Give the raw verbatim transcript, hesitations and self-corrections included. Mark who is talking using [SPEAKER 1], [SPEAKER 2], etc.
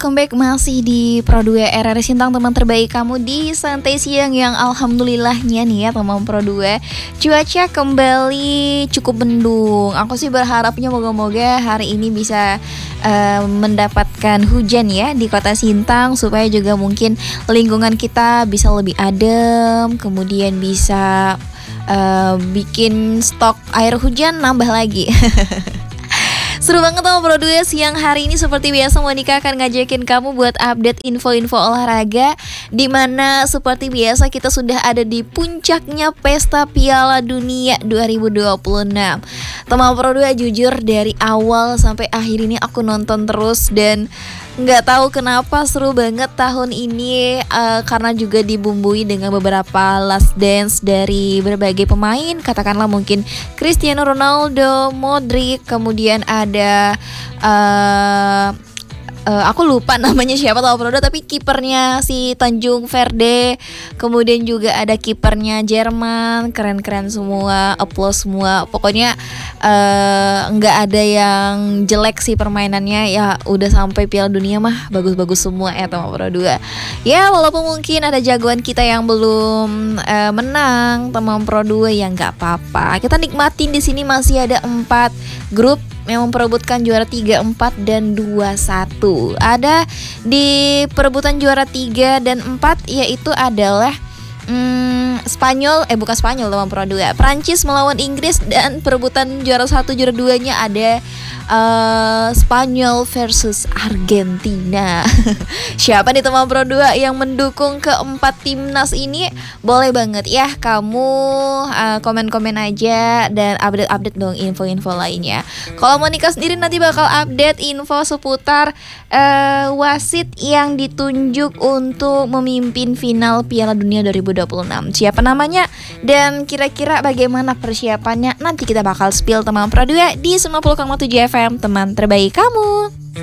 [SPEAKER 1] welcome back masih di Pro dua R R Sintang, teman terbaik kamu di santai siang yang alhamdulillahnya nih ya teman Pro dua. Cuaca kembali cukup mendung. Aku sih berharapnya moga-moga hari ini bisa uh, mendapatkan hujan ya di kota Sintang, supaya juga mungkin lingkungan kita bisa lebih adem, kemudian bisa uh, bikin stok air hujan nambah lagi. Seru banget sama Pro dua siang hari ini. Seperti biasa Monica akan ngajakin kamu buat update info-info olahraga, dimana seperti biasa kita sudah ada di puncaknya pesta Piala Dunia dua ribu dua puluh enam. Teman Pro dua, jujur dari awal sampai akhir ini aku nonton terus, dan nggak tahu kenapa seru banget tahun ini, uh, karena juga dibumbui dengan beberapa last dance dari berbagai pemain. Katakanlah mungkin Cristiano Ronaldo, Modric, kemudian ada uh, uh, aku lupa namanya siapa tahu Pro dua, tapi kipernya si Tanjung Verde, kemudian juga ada kipernya Jerman, keren-keren semua, applause semua. Pokoknya nggak uh, ada yang jelek sih permainannya ya. Udah sampai Piala Dunia mah bagus-bagus semua ya teman Pro dua. Ya walaupun mungkin ada jagoan kita yang belum uh, menang teman Pro dua, ya nggak apa-apa. Kita nikmatin, di sini masih ada empat grup yang memperebutkan juara tiga, empat, dan dua satu. Ada di perebutan juara tiga dan empat, yaitu adalah hmm, Spanyol, eh bukan Spanyol teman Pro dua, Prancis melawan Inggris, dan perebutan juara satu, juara duanya ada uh, Spanyol versus Argentina. Siapa nih teman Pro dua yang mendukung keempat timnas ini? Boleh banget ya kamu uh, komen-komen aja dan update-update dong info-info lainnya. Kalau Monica sendiri nanti bakal update info seputar uh, wasit yang ditunjuk untuk memimpin final Piala Dunia dua ribu dua puluh enam. Siapa namanya dan kira-kira bagaimana persiapannya, nanti kita bakal spill teman Pro dua di sembilan puluh koma tujuh F M, teman terbaik kamu.